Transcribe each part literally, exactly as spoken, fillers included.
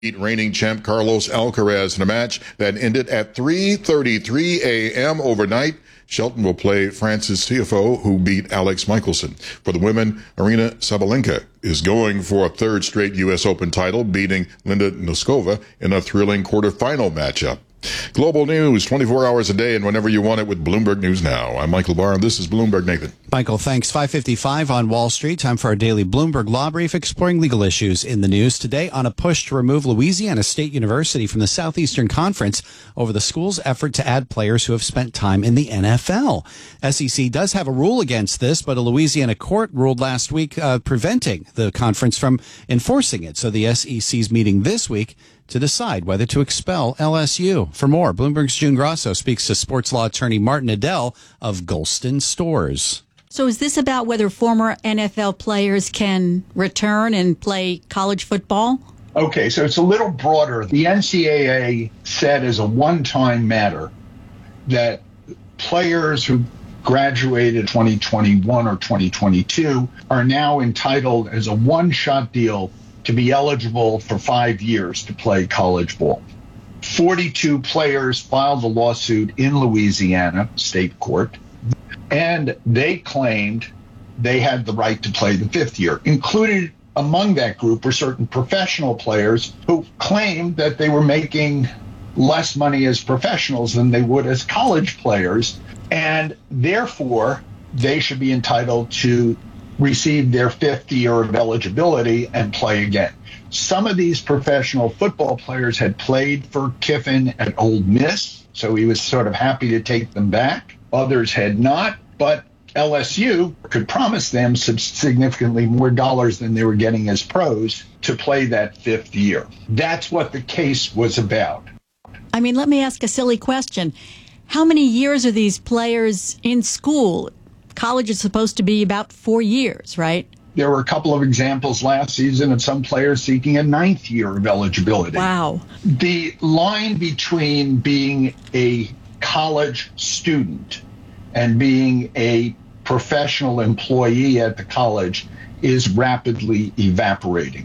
beat reigning champ Carlos Alcaraz in a match that ended at three thirty-three a.m. overnight. Shelton will play Frances Tiafoe, who beat Alex Michelson. For the women, Aryna Sabalenka is going for a third straight U S Open title, beating Linda Noskova in a thrilling quarterfinal matchup. Global news twenty-four hours a day and whenever you want it with Bloomberg News Now. I'm Michael Barr, and this is Bloomberg Nathan. Michael, thanks. five fifty-five on Wall Street. Time for our daily Bloomberg Law Brief, exploring legal issues in the news. Today, on a push to remove Louisiana State University from the Southeastern Conference over the school's effort to add players who have spent time in the N F L. S E C does have a rule against this, but a Louisiana court ruled last week uh, preventing the conference from enforcing it. So the S E C's meeting this week to decide whether to expel L S U. For more, Bloomberg's June Grosso speaks to sports law attorney Martin Adell of Golston Stores. So is this about whether former N F L players can return and play college football? Okay, so it's a little broader. The N C double A said as a one-time matter that players who graduated twenty twenty-one or twenty twenty-two are now entitled as a one-shot deal to be eligible for five years to play college ball. forty-two players filed a lawsuit in Louisiana State Court, and they claimed they had the right to play the fifth year. Included among that group were certain professional players who claimed that they were making less money as professionals than they would as college players, and therefore they should be entitled to receive their fifth year of eligibility and play again. Some of these professional football players had played for Kiffin at Ole Miss, so he was sort of happy to take them back. Others had not, but L S U could promise them significantly more dollars than they were getting as pros to play that fifth year. That's what the case was about. I mean, let me ask a silly question. How many years are these players in school? College is supposed to be about four years, right? There were a couple of examples last season of some players seeking a ninth year of eligibility. Wow. The line between being a college student and being a professional employee at the college is rapidly evaporating.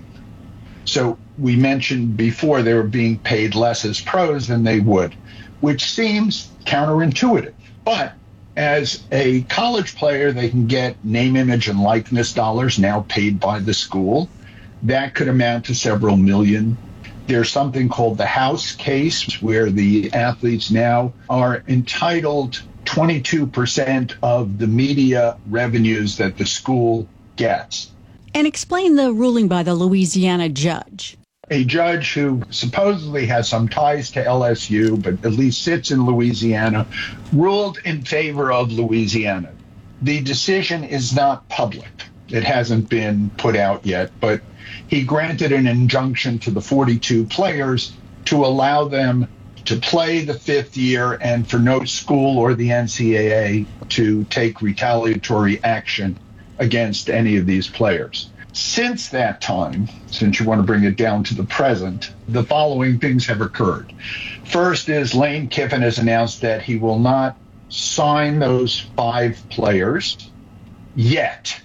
So we mentioned before they were being paid less as pros than they would, which seems counterintuitive. But as a college player, they can get name, image, and likeness dollars now paid by the school. That could amount to several million. There's something called the House case, where the athletes now are entitled twenty-two percent of the media revenues that the school gets. And explain the ruling by the Louisiana judge. A judge who supposedly has some ties to L S U, but at least sits in Louisiana, ruled in favor of Louisiana. The decision is not public. It hasn't been put out yet, but he granted an injunction to the forty-two players to allow them to play the fifth year and for no school or the N C double A to take retaliatory action against any of these players. Since that time, since you want to bring it down to the present, the following things have occurred. First is Lane Kiffin has announced that he will not sign those five players yet.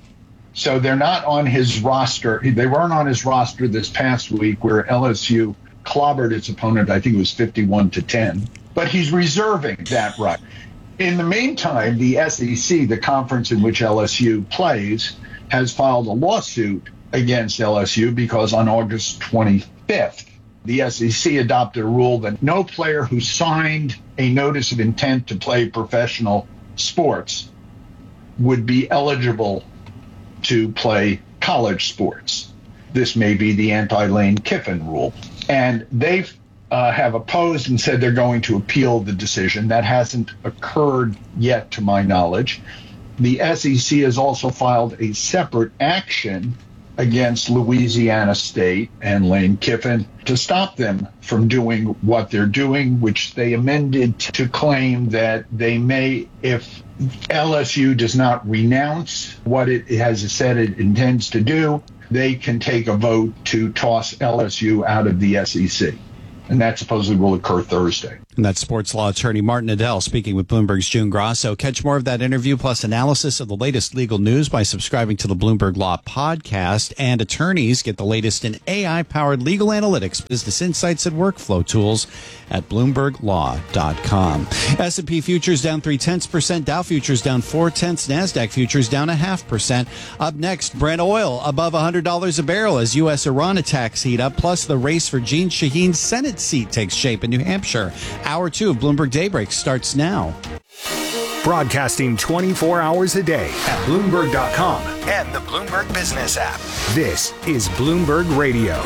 So they're not on his roster. They weren't on his roster this past week where L S U clobbered its opponent, I think it was fifty-one to ten. But he's reserving that right. In the meantime, the S E C, the conference in which L S U plays, has filed a lawsuit against L S U because on August twenty-fifth, the S E C adopted a rule that no player who signed a notice of intent to play professional sports would be eligible to play college sports. This may be the anti-Lane Kiffin rule. And they uh, have opposed and said they're going to appeal the decision. That hasn't occurred yet, to my knowledge. The S E C has also filed a separate action against Louisiana State and Lane Kiffin to stop them from doing what they're doing, which they amended to claim that they may, if L S U does not renounce what it has said it intends to do, they can take a vote to toss L S U out of the S E C. And that supposedly will occur Thursday. And that's sports law attorney Martin Adel speaking with Bloomberg's June Grasso. Catch more of that interview plus analysis of the latest legal news by subscribing to the Bloomberg Law Podcast. And attorneys get the latest in A I-powered legal analytics, business insights, and workflow tools at bloomberg law dot com. S and P futures down three tenths percent, Dow futures down four tenths, NASDAQ futures down a half percent. Up next, Brent oil above one hundred dollars a barrel as U S Iran attacks heat up, plus the race for Jeanne Shaheen's Senate seat takes shape in New Hampshire. Hour two of Bloomberg Daybreak starts now. Broadcasting twenty-four hours a day at Bloomberg dot com and the Bloomberg Business app. This is Bloomberg Radio.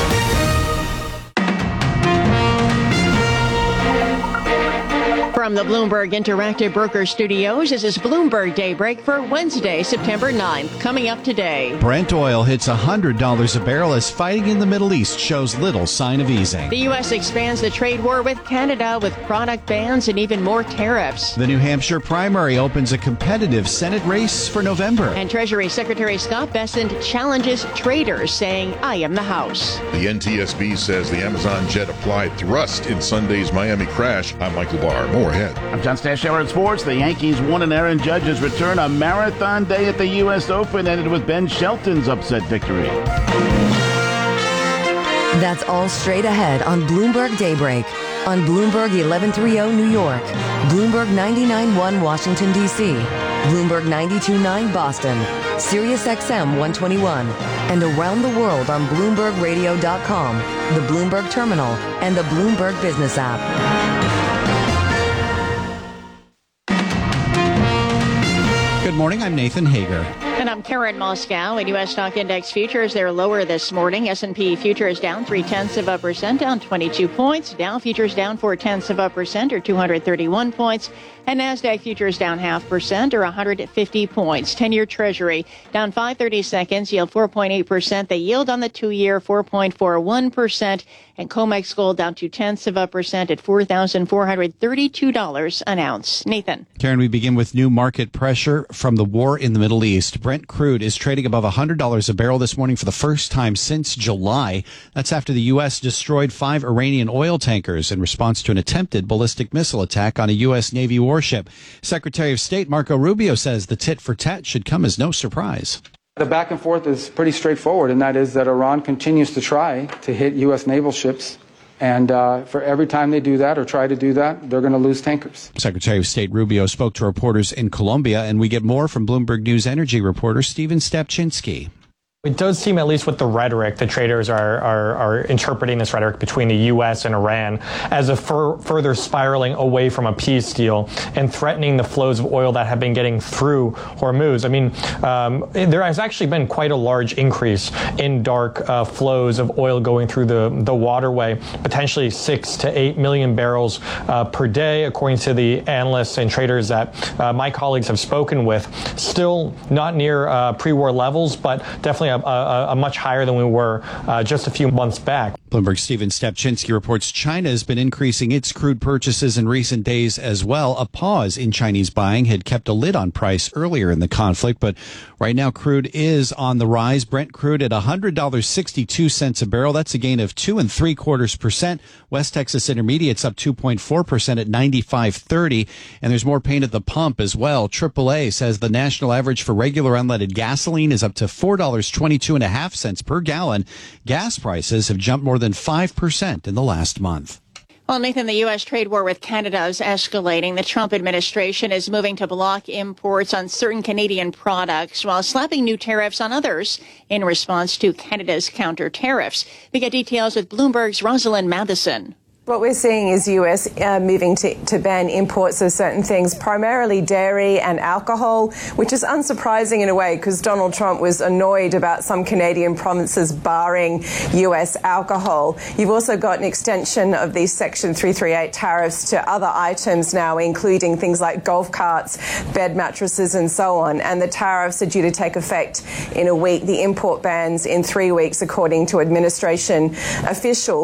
From the Bloomberg Interactive Broker Studios, this is Bloomberg Daybreak for Wednesday, September ninth. Coming up today, Brent oil hits one hundred dollars a barrel as fighting in the Middle East shows little sign of easing. The U S expands the trade war with Canada with product bans and even more tariffs. The New Hampshire primary opens a competitive Senate race for November. And Treasury Secretary Scott Bessent challenges traders, saying, I am the House. The N T S B says the Amazon jet applied thrust in Sunday's Miami crash. I'm Michael Barr. More ahead. I'm John Stashower at Sports. The Yankees won and Aaron Judge's return, a marathon day at the U S Open ended with Ben Shelton's upset victory. That's all straight ahead on Bloomberg Daybreak. On Bloomberg eleven thirty New York, Bloomberg ninety-nine point one Washington, D C, Bloomberg ninety-two point nine Boston, Sirius X M one twenty-one, and around the world on Bloomberg Radio dot com, the Bloomberg Terminal, and the Bloomberg Business app. Good morning, I'm Nathan Hager. And I'm Karen Moscow. In U S stock index futures, they're lower this morning. S and P futures down three-tenths of a percent, down twenty-two points. Dow futures down four-tenths of a percent, or two hundred thirty-one points. And NASDAQ futures down half percent, or one hundred fifty points. ten-year Treasury down five thirty-seconds, yield four point eight percent. The yield on the two-year, four point four one percent. And COMEX gold down two-tenths of a percent at four thousand four hundred thirty-two dollars an ounce. Nathan. Karen, we begin with new market pressure from the war in the Middle East. Brent crude is trading above one hundred dollars a barrel this morning for the first time since July. That's after the U S destroyed five Iranian oil tankers in response to an attempted ballistic missile attack on a U S Navy warship. Secretary of State Marco Rubio says the tit for tat should come as no surprise. The back and forth is pretty straightforward, and that is that Iran continues to try to hit U S naval ships. And uh, for every time they do that or try to do that, they're going to lose tankers. Secretary of State Rubio spoke to reporters in Colombia, and we get more from Bloomberg News energy reporter Stephen Stepchinsky. It does seem, at least with the rhetoric, the traders are, are, are interpreting this rhetoric between the U S and Iran as a fur, further spiraling away from a peace deal and threatening the flows of oil that have been getting through Hormuz. I mean, um, there has actually been quite a large increase in dark uh, flows of oil going through the, the waterway, potentially six to eight million barrels uh, per day, according to the analysts and traders that uh, my colleagues have spoken with. Still not near uh, pre-war levels, but definitely A, a, a much higher than we were uh, just a few months back. Bloomberg's Stephen Stepchinsky reports China has been increasing its crude purchases in recent days as well. A pause in Chinese buying had kept a lid on price earlier in the conflict, but right now crude is on the rise. Brent crude at one hundred dollars and sixty-two cents a barrel. That's a gain of two and three quarters percent. West Texas Intermediate's up two point four percent at ninety-five thirty. And there's more pain at the pump as well. triple A says the national average for regular unleaded gasoline is up to four dollars and twenty-two and a half cents per gallon. Gas prices have jumped more than five percent in the last month. Well, Nathan, the U S trade war with Canada is escalating. The Trump administration is moving to block imports on certain Canadian products while slapping new tariffs on others in response to Canada's counter tariffs. We get details with Bloomberg's Rosalind Matheson. What we're seeing is U S uh, moving to, to ban imports of certain things, primarily dairy and alcohol, which is unsurprising in a way because Donald Trump was annoyed about some Canadian provinces barring U S alcohol. You've also got an extension of these Section three thirty-eight tariffs to other items now, including things like golf carts, bed mattresses, and so on. And the tariffs are due to take effect in a week. The import bans in three weeks, according to administration official.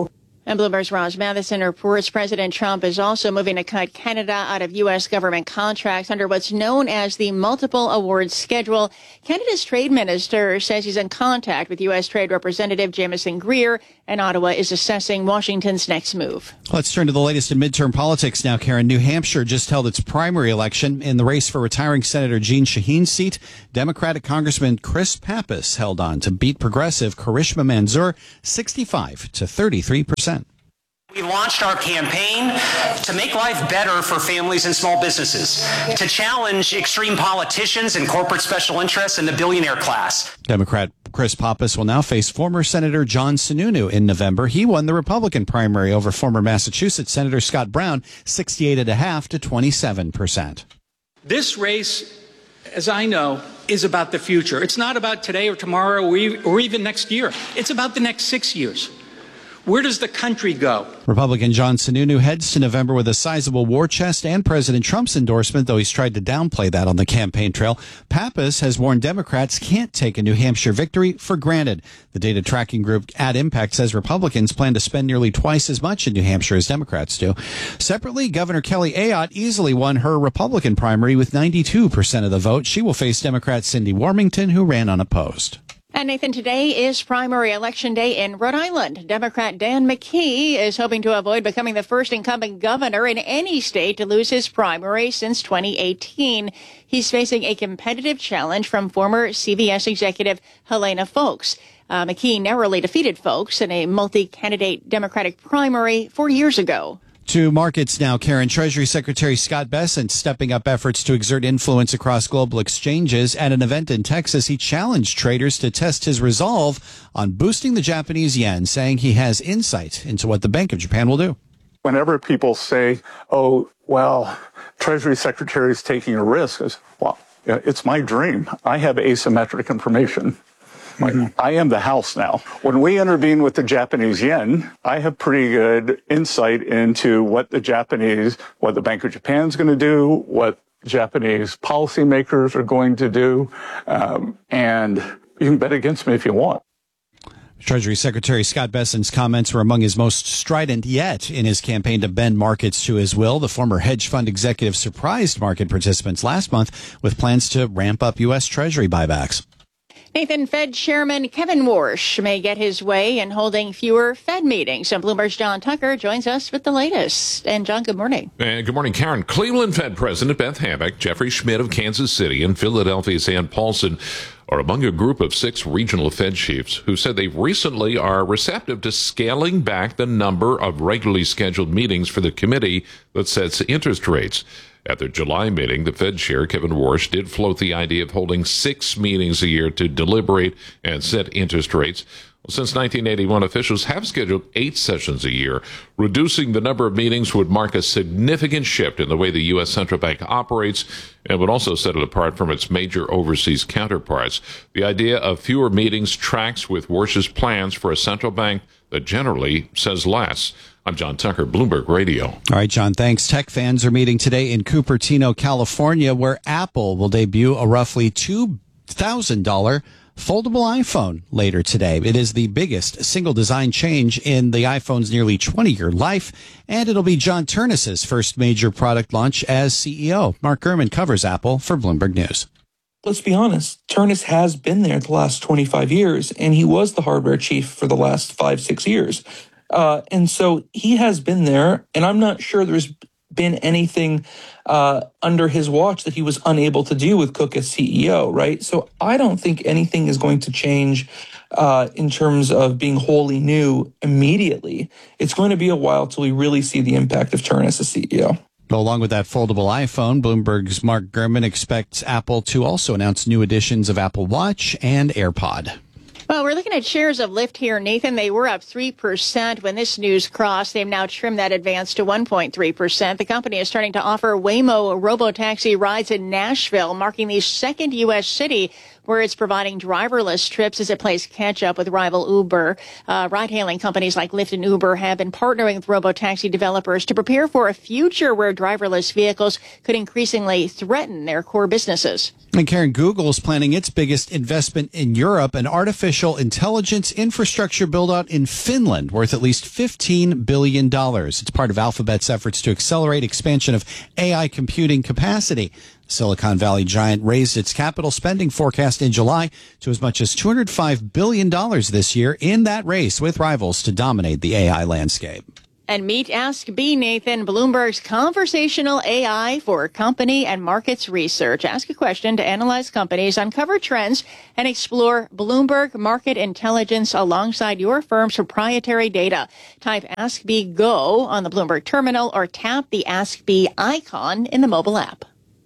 And Bloomberg's Roz Matheson reports President Trump is also moving to cut Canada out of U S government contracts under what's known as the multiple awards schedule. Canada's trade minister says he's in contact with U S Trade Representative Jamieson Greer, and Ottawa is assessing Washington's next move. Let's turn to the latest in midterm politics now, Karen. New Hampshire just held its primary election. In the race for retiring Senator Jeanne Shaheen's seat, Democratic Congressman Chris Pappas held on to beat progressive Karishma Manzoor sixty-five to thirty-three percent. We launched our campaign to make life better for families and small businesses, to challenge extreme politicians and corporate special interests in the billionaire class. Democrat Chris Pappas will now face former Senator John Sununu in November. He won the Republican primary over former Massachusetts Senator Scott Brown, sixty-eight point five to twenty-seven percent. This race, as I know, is about the future. It's not about today or tomorrow or even next year. It's about the next six years. Where does the country go? Republican John Sununu heads to November with a sizable war chest and President Trump's endorsement, though he's tried to downplay that on the campaign trail. Pappas has warned Democrats can't take a New Hampshire victory for granted. The data tracking group Ad Impact says Republicans plan to spend nearly twice as much in New Hampshire as Democrats do. Separately, Governor Kelly Ayotte easily won her Republican primary with ninety-two percent of the vote. She will face Democrat Cindy Warmington, who ran unopposed. And Nathan, today is primary election day in Rhode Island. Democrat Dan McKee is hoping to avoid becoming the first incumbent governor in any state to lose his primary since twenty eighteen. He's facing a competitive challenge from former C B S executive Helena Foulkes. Uh, McKee narrowly defeated Foulkes in a multi-candidate Democratic primary four years ago. To markets now, Karen. Treasury Secretary Scott Bessent stepping up efforts to exert influence across global exchanges. At an event in Texas, he challenged traders to test his resolve on boosting the Japanese yen, saying he has insight into what the Bank of Japan will do. Whenever people say, oh, well, Treasury Secretary is taking a risk, it's, well, it's my dream. I have asymmetric information. Mm-hmm. I am the house now. When we intervene with the Japanese yen, I have pretty good insight into what the Japanese, what the Bank of Japan is going to do, what Japanese policymakers are going to do, um, and you can bet against me if you want. Treasury Secretary Scott Bessent's comments were among his most strident yet in his campaign to bend markets to his will. The former hedge fund executive surprised market participants last month with plans to ramp up U S. Treasury buybacks. Nathan, Fed Chairman Kevin Warsh may get his way in holding fewer Fed meetings. And Bloomberg's John Tucker joins us with the latest. And John, good morning. And good morning, Karen. Cleveland Fed President Beth Hammack, Jeffrey Schmidt of Kansas City, and Philadelphia's Ann Paulson are among a group of six regional Fed chiefs who said they recently are receptive to scaling back the number of regularly scheduled meetings for the committee that sets interest rates. At their July meeting, the Fed chair, Kevin Warsh, did float the idea of holding six meetings a year to deliberate and set interest rates. Well, since nineteen eighty-one, officials have scheduled eight sessions a year. Reducing the number of meetings would mark a significant shift in the way the U S central bank operates and would also set it apart from its major overseas counterparts. The idea of fewer meetings tracks with Warsh's plans for a central bank that generally says less. I'm John Tucker, Bloomberg Radio. All right, John, thanks. Tech fans are meeting today in Cupertino, California, where Apple will debut a roughly two thousand dollars foldable iPhone later today. It is the biggest single design change in the iPhone's nearly twenty-year life, and it'll be John Ternus's first major product launch as C E O. Mark Gurman covers Apple for Bloomberg News. Let's be honest, Ternus has been there the last twenty-five years, and he was the hardware chief for the last five, six years. Uh, and so he has been there, and I'm not sure there's been anything uh, under his watch that he was unable to do with Cook as C E O, right? So I don't think anything is going to change uh, in terms of being wholly new immediately. It's going to be a while till we really see the impact of Ternus as C E O. Well, along with that foldable iPhone, Bloomberg's Mark Gurman expects Apple to also announce new editions of Apple Watch and AirPod. Well, we're looking at shares of Lyft here, Nathan. They were up three percent when this news crossed. They've now trimmed that advance to one point three percent. The company is starting to offer Waymo robotaxi rides in Nashville, marking the second U S city where it's providing driverless trips as it plays catch up with rival Uber. Uh, ride-hailing companies like Lyft and Uber have been partnering with robotaxi developers to prepare for a future where driverless vehicles could increasingly threaten their core businesses. And Karen, Google is planning its biggest investment in Europe, an artificial intelligence infrastructure build-out in Finland worth at least fifteen billion dollars. It's part of Alphabet's efforts to accelerate expansion of A I computing capacity. Silicon Valley giant raised its capital spending forecast in July to as much as two hundred five billion dollars this year in that race with rivals to dominate the A I landscape. And meet Ask B, Nathan, Bloomberg's conversational A I for company and markets research. Ask a question to analyze companies, uncover trends, and explore Bloomberg market intelligence alongside your firm's proprietary data. Type Ask B Go on the Bloomberg terminal or tap the Ask B icon in the mobile app.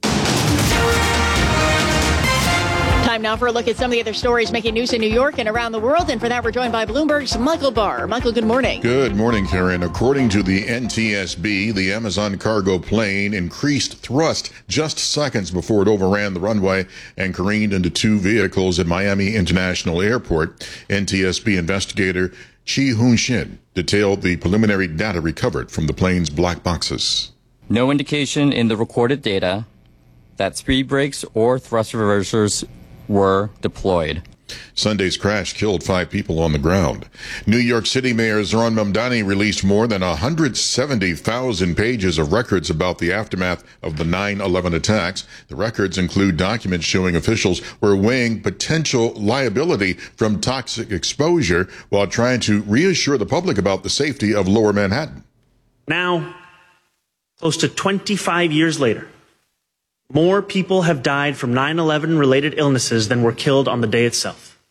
Time now for a look at some of the other stories making news in New York and around the world. And for that, we're joined by Bloomberg's Michael Barr. Michael, good morning. Good morning, Karen. According to the N T S B, the Amazon cargo plane increased thrust just seconds before it overran the runway and careened into two vehicles at Miami International Airport. N T S B investigator Chi Hoon Shin detailed the preliminary data recovered from the plane's black boxes. No indication in the recorded data that speed brakes or thrust reversers were deployed. Sunday's crash killed five people on the ground. New York City Mayor Zohran Mamdani released more than one hundred seventy thousand pages of records about the aftermath of the nine eleven attacks. The records include documents showing officials were weighing potential liability from toxic exposure while trying to reassure the public about the safety of Lower Manhattan. Now, close to twenty-five years later, more people have died from nine eleven related illnesses than were killed on the day itself.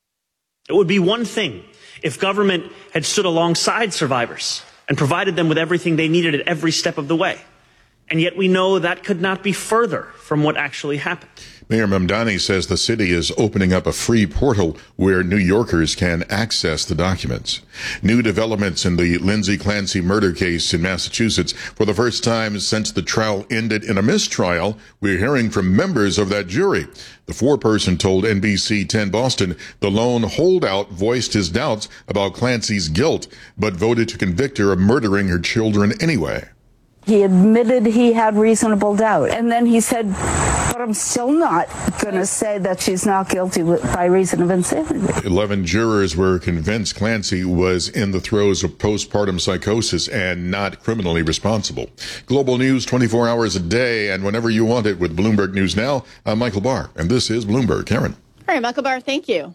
It would be one thing if government had stood alongside survivors and provided them with everything they needed at every step of the way. And yet we know that could not be further from what actually happened. Mayor Mamdani says the city is opening up a free portal where New Yorkers can access the documents. New developments in the Lindsay Clancy murder case in Massachusetts. For the first time since the trial ended in a mistrial, we're hearing from members of that jury. The foreperson told N B C ten Boston the lone holdout voiced his doubts about Clancy's guilt, but voted to convict her of murdering her children anyway. He admitted he had reasonable doubt. And then he said, but I'm still not going to say that she's not guilty by reason of insanity. Eleven jurors were convinced Clancy was in the throes of postpartum psychosis and not criminally responsible. Global news twenty-four hours a day and whenever you want it with Bloomberg News Now. I'm Michael Barr, and this is Bloomberg. Karen. All right, Michael Barr, thank you.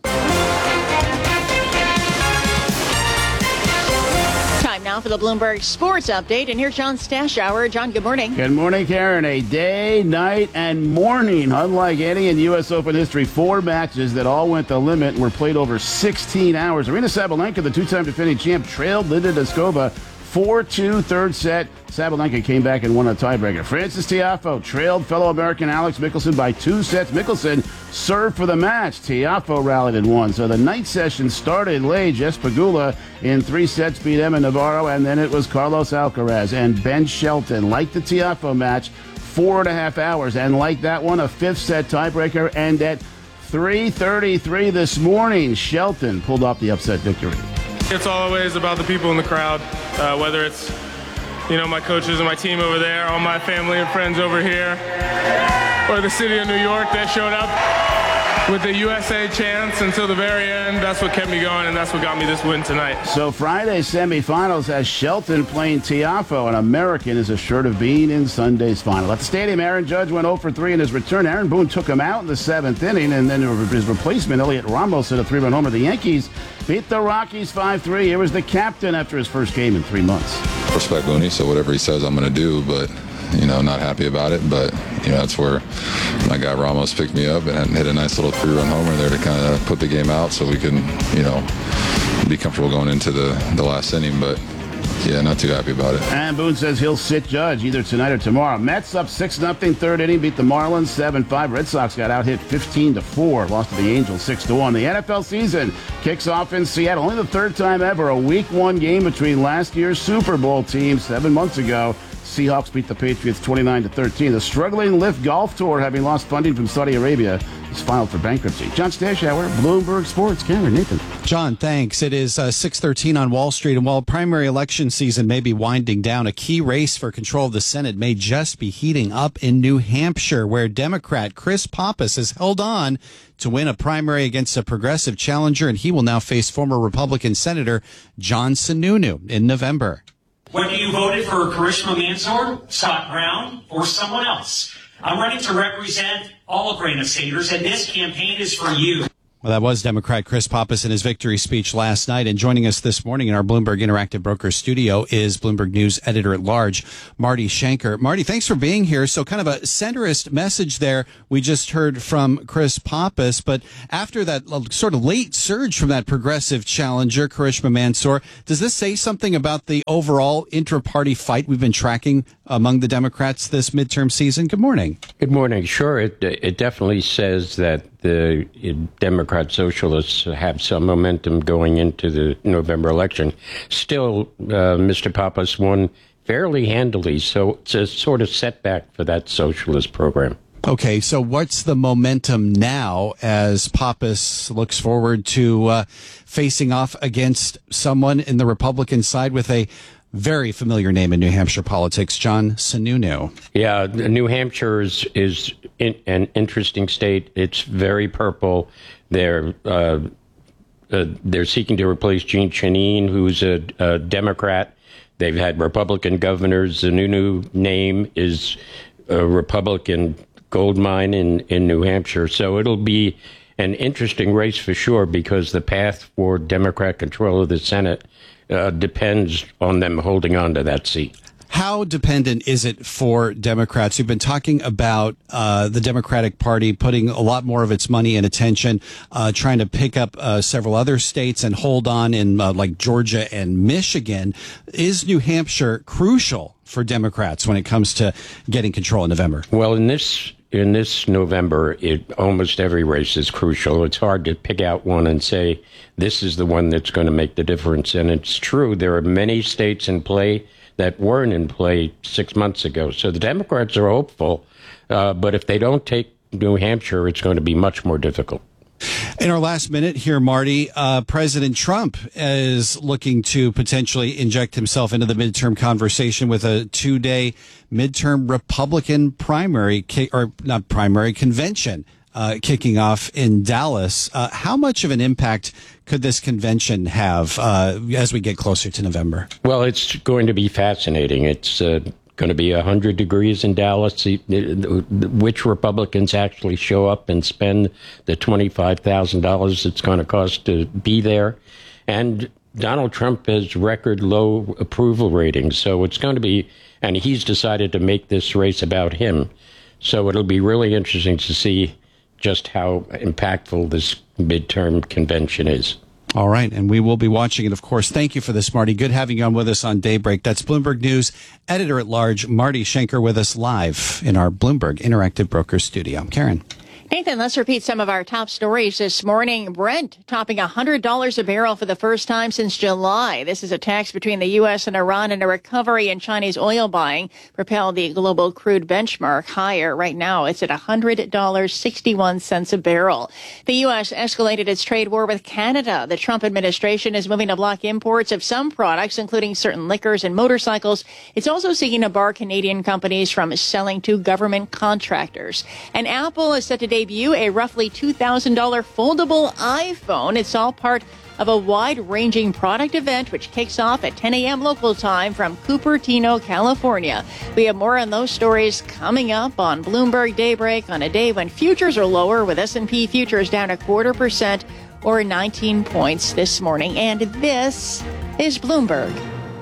Now for the Bloomberg Sports Update, and here's John Stashower. John, good morning. Good morning, Karen. A day, night, and morning. Unlike any in U S Open history, four matches that all went the limit and were played over sixteen hours. Aryna Sabalenka, the two-time defending champ, trailed Linda Noskova four two third set. Sabalenka came back and won a tiebreaker. Frances Tiafoe trailed fellow American Alex Michelsen by two sets. Michelsen served for the match. Tiafoe rallied and won. So the night session started late. Jess Pegula in three sets beat Emma Navarro, and then it was Carlos Alcaraz and Ben Shelton. Like the Tiafoe match, four and a half hours. And like that one, a fifth set tiebreaker. And at three thirty-three this morning, Shelton pulled off the upset victory. It's always about the people in the crowd, uh, whether it's, you know, my coaches and my team over there, all my family and friends over here, or the city of New York that showed up with the U S A chants until the very end. That's what kept me going, and that's what got me this win tonight. So Friday's semifinals has Shelton playing Tiafoe. An American is assured of being in Sunday's final. At the stadium, Aaron Judge went oh for three in his return. Aaron Boone took him out in the seventh inning, and then his replacement, Elliot Ramos, hit a three-run homer. The Yankees beat the Rockies five three. Here was the captain after his first game in three months. Respect Booney, so whatever he says I'm going to do, but, you know, not happy about it. But, you know, that's where my guy Ramos picked me up and hit a nice little three-run homer there to kind of put the game out so we can, you know, be comfortable going into the, the last inning. But, yeah, not too happy about it. And Boone says he'll sit Judge either tonight or tomorrow. Mets up six nothing third inning, beat the Marlins seven five. Red Sox got out hit fifteen to four, lost to the Angels six to one. The N F L season kicks off in Seattle. Only the third time ever a week one game between last year's Super Bowl team seven months ago. Seahawks beat the Patriots twenty-nine to thirteen. The struggling Lyft Golf Tour, having lost funding from Saudi Arabia, is filed for bankruptcy. John Stashower, Bloomberg Sports. Cameron, Nathan. John, thanks. It is uh, six thirteen on Wall Street, and while primary election season may be winding down, a key race for control of the Senate may just be heating up in New Hampshire, where Democrat Chris Pappas has held on to win a primary against a progressive challenger, and he will now face former Republican Senator John Sununu in November. Whether you voted for Karishma Mansour, Scott Brown, or someone else, I'm running to represent all of Rena Staters, and this campaign is for you. Well, that was Democrat Chris Pappas in his victory speech last night. And joining us this morning in our Bloomberg Interactive Brokers studio is Bloomberg News editor-at-large, Marty Schenker. Marty, thanks for being here. So kind of a centrist message there we just heard from Chris Pappas. But after that sort of late surge from that progressive challenger, Karishma Mansour, does this say something about the overall intra-party fight we've been tracking among the Democrats this midterm season? Good morning. Good morning. Sure, it, it definitely says that the Democrat Socialists have some momentum going into the November election. Still, uh, Mister Pappas won fairly handily, so it's a sort of setback for that socialist program. Okay, so what's the momentum now as Pappas looks forward to uh, facing off against someone in the Republican side with a very familiar name in New Hampshire politics, John Sununu? Yeah, New Hampshire is, is in, an interesting state. It's very purple. They're uh, uh, they're seeking to replace Jeanne Shaheen, who's a, a Democrat. They've had Republican governors. The Sununu name is a Republican gold mine in, in New Hampshire. So it'll be an interesting race for sure, because the path for Democrat control of the Senate Uh, depends on them holding on to that seat. How dependent is it for Democrats who've been talking about uh, the Democratic Party putting a lot more of its money and attention, uh, trying to pick up uh, several other states and hold on in uh, like Georgia and Michigan? Is New Hampshire crucial for Democrats when it comes to getting control in November? Well, in this in this November, it almost every race is crucial. It's hard to pick out one and say this is the one that's going to make the difference. And it's true, there are many states in play that weren't in play six months ago. So the Democrats are hopeful, uh, but if they don't take New Hampshire, it's going to be much more difficult. In our last minute here, Marty, uh, President Trump is looking to potentially inject himself into the midterm conversation with a two-day midterm Republican primary, or not primary, convention uh, kicking off in Dallas. Uh, how much of an impact could this convention have uh, as we get closer to November? Well, it's going to be fascinating. It's uh, going to be one hundred degrees in Dallas. Which Republicans actually show up and spend the twenty-five thousand dollars it's going to cost to be there? And Donald Trump has record low approval ratings. So it's going to be, and he's decided to make this race about him. So it'll be really interesting to see just how impactful this midterm convention is. All right, and we will be watching it, of course. Thank you for this, Marty. Good having you on with us on Daybreak. That's Bloomberg News editor-at-large Marty Schenker with us live in our Bloomberg Interactive Brokers studio. Karen. Nathan, let's repeat some of our top stories this morning. Brent topping one hundred dollars a barrel for the first time since July. This is a tax between the U S and Iran, and a recovery in Chinese oil buying propelled the global crude benchmark higher. Right now, it's at one hundred dollars and sixty-one cents a barrel. The U S escalated its trade war with Canada. The Trump administration is moving to block imports of some products, including certain liquors and motorcycles. It's also seeking to bar Canadian companies from selling to government contractors. And Apple is set to debut a roughly two thousand dollars foldable iPhone. It's all part of a wide-ranging product event which kicks off at ten a.m. local time from Cupertino, California. We have more on those stories coming up on Bloomberg Daybreak on a day when futures are lower, with S and P futures down a quarter percent or nineteen points this morning. And this is Bloomberg.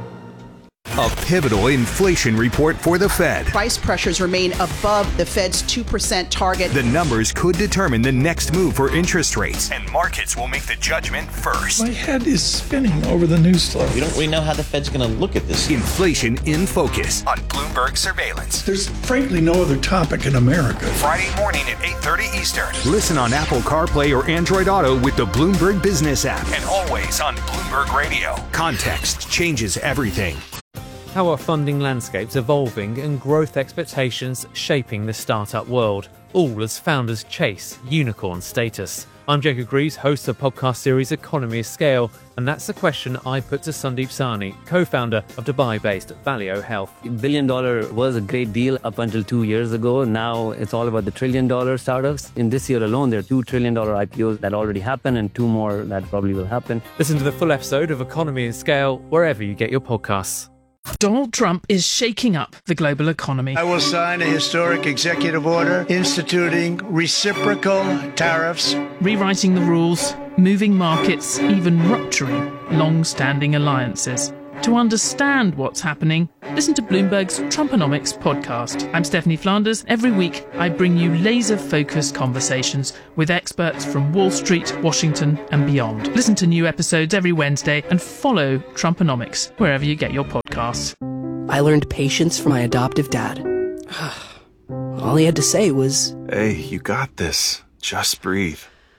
A pivotal inflation report for the Fed. Price pressures remain above the Fed's two percent target. The numbers could determine the next move for interest rates, and markets will make the judgment first. My head is spinning over the news story. We don't really know how the Fed's going to look at this. Inflation in Focus on Bloomberg Surveillance. There's frankly no other topic in America. Friday morning at eight thirty Eastern. Listen on Apple CarPlay or Android Auto with the Bloomberg Business app, and always on Bloomberg Radio. Context changes everything. How are funding landscapes evolving and growth expectations shaping the startup world, all as founders chase unicorn status? I'm Jacob Greaves, host of the podcast series Economy of Scale, and that's the question I put to Sandeep Sahni, co-founder of Dubai-based Valeo Health. Billion dollar was a great deal up until two years ago. Now it's all about the trillion dollar startups. In this year alone, there are two trillion dollar I P Os that already happened and two more that probably will happen. Listen to the full episode of Economy of Scale wherever you get your podcasts. Donald Trump is shaking up the global economy. I will sign a historic executive order instituting reciprocal tariffs, rewriting the rules, moving markets, even rupturing long-standing alliances. To understand what's happening, listen to Bloomberg's Trumponomics podcast. I'm Stephanie Flanders. Every week, I bring you laser-focused conversations with experts from Wall Street, Washington, and beyond. Listen to new episodes every Wednesday and follow Trumponomics wherever you get your podcasts. I learned patience from my adoptive dad. All he had to say was, "Hey, you got this. Just breathe."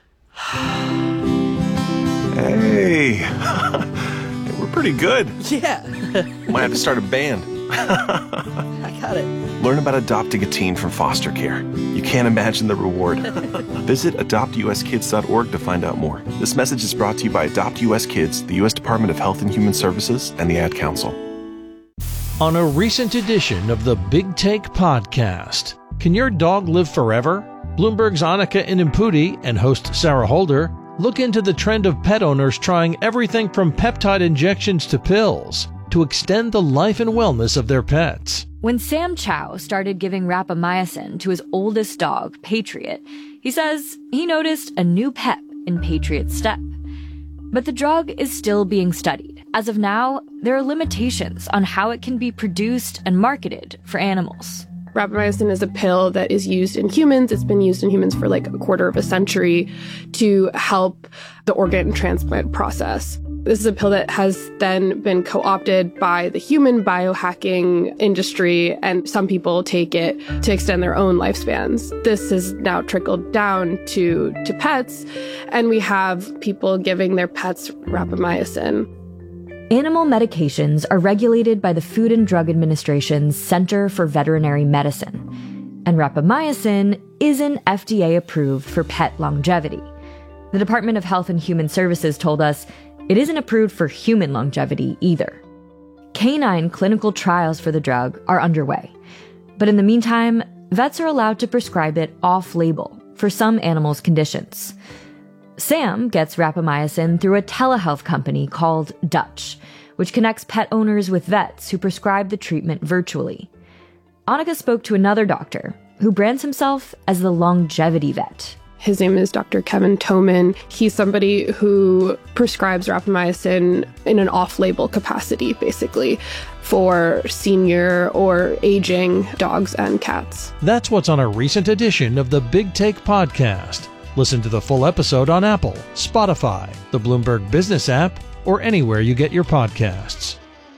Hey! We're pretty good. Yeah. Might have to start a band. I got it. Learn about adopting a teen from foster care. You can't imagine the reward. Visit adopt u s kids dot org to find out more. This message is brought to you by Adopt U S Kids, the U S Department of Health and Human Services, and the Ad Council. On a recent edition of the Big Take podcast, can your dog live forever? Bloomberg's Annika Inimpudi and host Sarah Holder look into the trend of pet owners trying everything from peptide injections to pills to extend the life and wellness of their pets. When Sam Chow started giving rapamycin to his oldest dog, Patriot, he says he noticed a new pep in Patriot's step. But the drug is still being studied. As of now, there are limitations on how it can be produced and marketed for animals. Rapamycin is a pill that is used in humans. It's been used in humans for like a quarter of a century to help the organ transplant process. This is a pill that has then been co-opted by the human biohacking industry, and some people take it to extend their own lifespans. This has now trickled down to, to pets, and we have people giving their pets rapamycin. Animal medications are regulated by the Food and Drug Administration's Center for Veterinary Medicine, and rapamycin isn't F D A approved for pet longevity. The Department of Health and Human Services told us it isn't approved for human longevity either. Canine clinical trials for the drug are underway, but in the meantime, vets are allowed to prescribe it off-label for some animals' conditions. Sam gets rapamycin through a telehealth company called Dutch, which connects pet owners with vets who prescribe the treatment virtually. Annika spoke to another doctor who brands himself as the longevity vet. His name is Doctor Kevin Toman. He's somebody who prescribes rapamycin in an off-label capacity, basically, for senior or aging dogs and cats. That's what's on a recent edition of the Big Take podcast. Listen to the full episode on Apple, Spotify, the Bloomberg Business app, or anywhere you get your podcasts.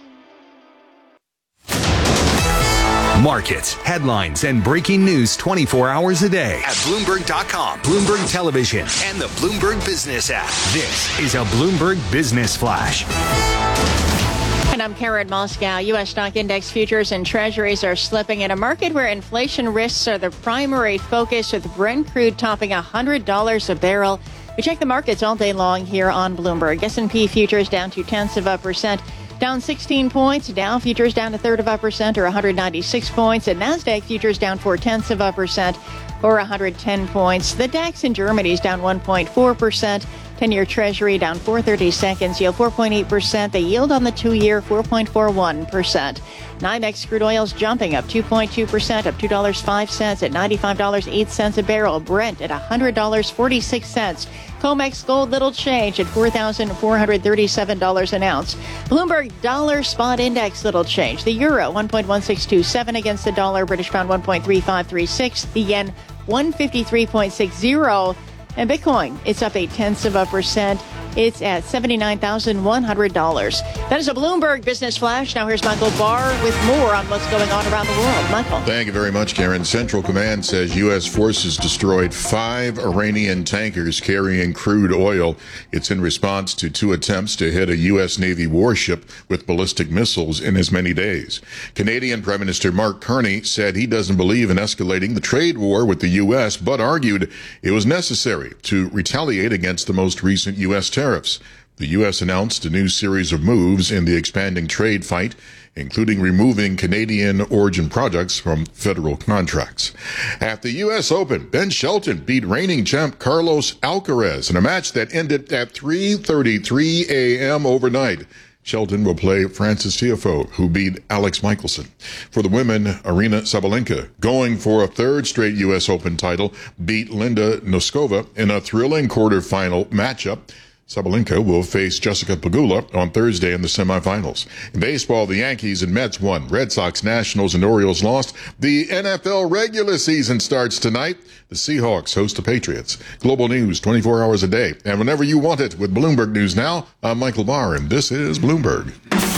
Markets, headlines, and breaking news twenty-four hours a day at Bloomberg dot com, Bloomberg Television, and the Bloomberg Business app. This is a Bloomberg Business Flash. And I'm Karen Moscow. U S stock index futures and treasuries are slipping in a market where inflation risks are the primary focus, with Brent crude topping one hundred dollars a barrel. We check the markets all day long here on Bloomberg. S and P futures down two tenths of a percent, down sixteen points. Dow futures down a third of a percent, or one hundred ninety-six points. And NASDAQ futures down four tenths of a percent, or one hundred ten points. The DAX in Germany is down one point four percent. ten-year Treasury down four thirty seconds, yield four point eight percent. The yield on the two-year, four point four one percent. NYMEX crude oil's jumping up two point two percent, up two dollars and five cents at ninety-five dollars and eight cents a barrel. Brent at one hundred dollars and forty-six cents. COMEX gold little change at four thousand four hundred thirty-seven dollars an ounce. Bloomberg dollar spot index little change. The euro one point one six two seven against the dollar. British pound one point three five three six. The yen one fifty-three point six zero. And Bitcoin, it's up eight tenths of a percent It's at seventy-nine thousand one hundred dollars. That is a Bloomberg Business Flash. Now here's Michael Barr with more on what's going on around the world. Michael. Thank you very much, Karen. Central Command says U S forces destroyed five Iranian tankers carrying crude oil. It's in response to two attempts to hit a U S Navy warship with ballistic missiles in as many days. Canadian Prime Minister Mark Carney said he doesn't believe in escalating the trade war with the U S, but argued it was necessary to retaliate against the most recent U S tariffs. The U S announced a new series of moves in the expanding trade fight, including removing Canadian origin products from federal contracts. At the U S Open, Ben Shelton beat reigning champ Carlos Alcaraz in a match that ended at three thirty-three a.m. overnight. Shelton will play Frances Tiafoe, who beat Alex Michelson. For the women, Aryna Sabalenka, going for a third straight U S Open title, beat Linda Noskova in a thrilling quarterfinal matchup. Sabalenka will face Jessica Pegula on Thursday in the semifinals. In baseball, the Yankees and Mets won. Red Sox, Nationals, and Orioles lost. The N F L regular season starts tonight. The Seahawks host the Patriots. Global news twenty-four hours a day. And whenever you want it with Bloomberg News Now, I'm Michael Barr, and this is Bloomberg.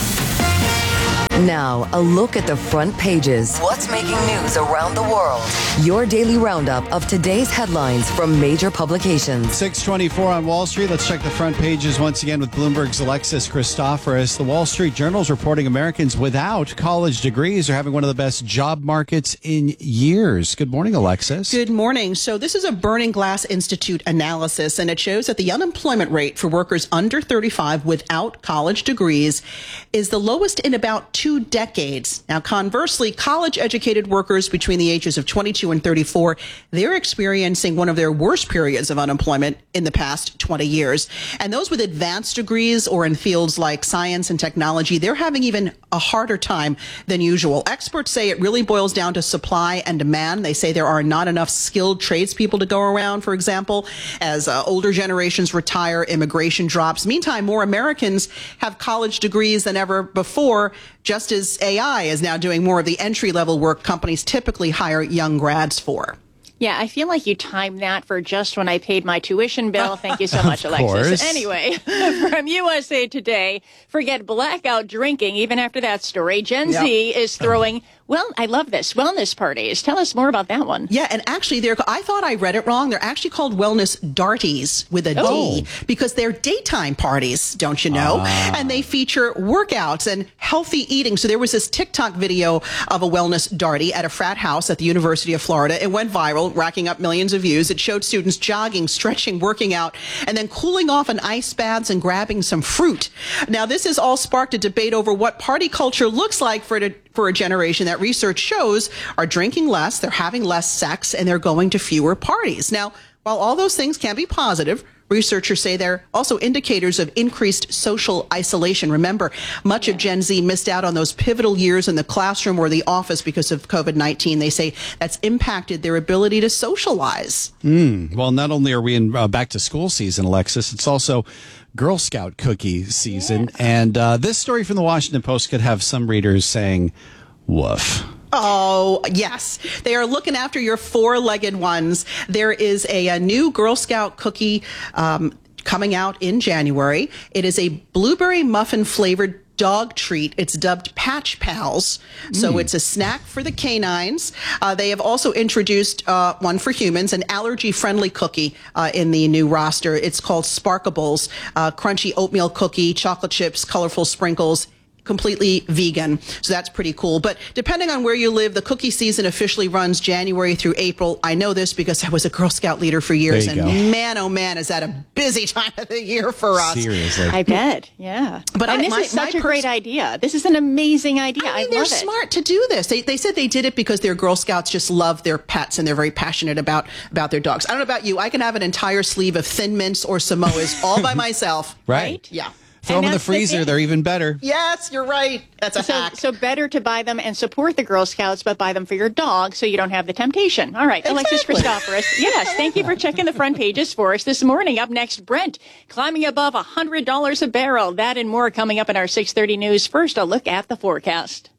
Now, a look at the front pages. What's making news around the world? Your daily roundup of today's headlines from major publications. six twenty-four on Wall Street. Let's check the front pages once again with Bloomberg's Alexis Christoforous. The Wall Street Journal is reporting Americans without college degrees are having one of the best job markets in years. Good morning, Alexis. Good morning. So this is a Burning Glass Institute analysis, and it shows that the unemployment rate for workers under thirty-five without college degrees is the lowest in about two decades. Now, conversely, college-educated workers between the ages of twenty-two and thirty-four, they're experiencing one of their worst periods of unemployment in the past twenty years. And those with advanced degrees or in fields like science and technology, they're having even a harder time than usual. Experts say it really boils down to supply and demand. They say there are not enough skilled tradespeople to go around, for example, as uh, older generations retire, immigration drops. Meantime, more Americans have college degrees than ever before, just as A I is now doing more of the entry-level work companies typically hire young grads for. Yeah, I feel like you timed that for just when I paid my tuition bill. Thank you so much, Alexis. Course. Anyway, from U S A Today, forget blackout drinking. Even after that story, Gen yep. Z is throwing, well, I love this, wellness parties. Tell us more about that one. Yeah, and actually, they're, I thought I read it wrong. They're actually called wellness darties with a oh. D because they're daytime parties, don't you know? Ah. And they feature workouts and healthy eating. So there was this TikTok video of a wellness darty at a frat house at the University of Florida. It went viral, racking up millions of views. It showed students jogging, stretching, working out, and then cooling off in ice baths and grabbing some fruit. Now, this has all sparked a debate over what party culture looks like for a, for a generation that research shows are drinking less, they're having less sex, and they're going to fewer parties. Now, while all those things can be positive, researchers say they're also indicators of increased social isolation. Remember, much of Gen Z missed out on those pivotal years in the classroom or the office because of COVID nineteen. They say that's impacted their ability to socialize. Mm, well, not only are we in uh, back to school season, Alexis, it's also Girl Scout cookie season. Yeah. And uh, this story from the Washington Post could have some readers saying, woof. Oh, yes. They are looking after your four-legged ones. There is a, a new Girl Scout cookie um, coming out in January. It is a blueberry muffin flavored dog treat. It's dubbed Patch Pals. So mm. it's a snack for the canines. Uh, they have also introduced uh, one for humans, an allergy-friendly cookie uh, in the new roster. It's called Sparkables, uh, crunchy oatmeal cookie, chocolate chips, colorful sprinkles, completely vegan. So that's pretty cool. But depending on where you live, the cookie season officially runs January through April. I know this because I was a Girl Scout leader for years. And go. man, oh man, is that a busy time of the year for us. Seriously. I bet. Yeah. But and I, this my, is such a great idea. This is an amazing idea. I mean, I they're love smart it. to do this. They, they said they did it because their Girl Scouts just love their pets and they're very passionate about, about their dogs. I don't know about you. I can have an entire sleeve of Thin Mints or Samoas all by myself. Right. Yeah. Throw them in the freezer. The they're even better. Yes, you're right. That's a so, hack. So better to buy them and support the Girl Scouts, but buy them for your dog so you don't have the temptation. All right. Exactly. Alexis Christoforous. Yes, thank you for checking the front pages for us this morning. Up next, Brent climbing above one hundred dollars a barrel. That and more coming up in our six thirty news. First, a look at the forecast.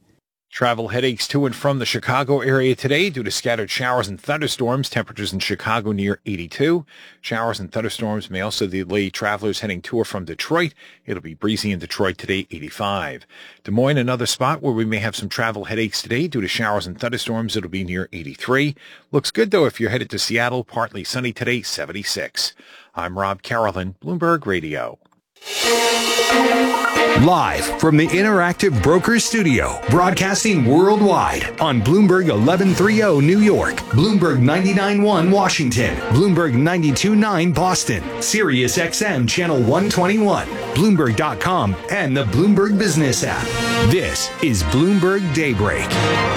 Travel headaches to and from the Chicago area today due to scattered showers and thunderstorms. Temperatures in Chicago near eighty-two. Showers and thunderstorms may also delay travelers heading to or from Detroit. It'll be breezy in Detroit today, eighty-five. Des Moines, another spot where we may have some travel headaches today due to showers and thunderstorms. It'll be near eighty-three. Looks good, though, if you're headed to Seattle. Partly sunny today, seventy-six. I'm Rob Carolyn, Bloomberg Radio. Live from the Interactive Brokers Studio, broadcasting worldwide on Bloomberg eleven thirty New York, Bloomberg ninety-nine point one Washington, Bloomberg ninety-two point nine Boston, Sirius X M Channel one twenty-one, Bloomberg dot com, and the Bloomberg Business app. This is Bloomberg Daybreak.